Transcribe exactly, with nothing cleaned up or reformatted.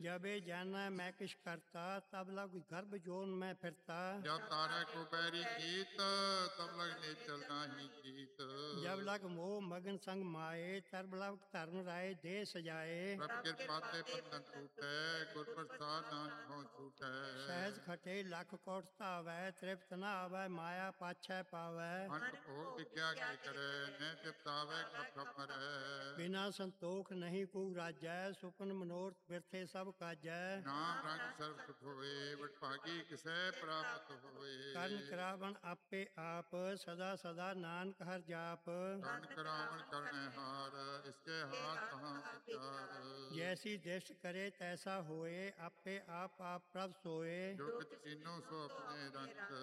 जबे जाना मैं किस करता, तब लग गर्भ जोन में फिरता। जब तारे को बैरी गीत, तब लग निचल नाही जीत। जब लग मोह मगन संग माए, तब लग धर्म राय दे सजाए। प्रभ कृपा ते बंधन टूटे, गुर प्रसाद नानक हों छूटे। सहज खटे लख कोट तावै, तृप्त न आवै माया पाछै पावै। अनक भोग विद्या की करे, ने तिपतावे खप खप मरै। बिना संतोख नहीं कु राजै, सुपन मनोरथ बिरथे सब काजै। नाम रंग सर्व सुख होए, बट भागी किसे प्राप्त होए। कर्ण करावन आपे आप, सदा सदा नानक हर जाप। कर्ण करावन करने हार, इसके हाथ कहाँ विचार। जैसी दृष्ट करे तैसा होए, आपे आप आप प्रभ सोए। जो कुछ कीनो सो अपने रंग।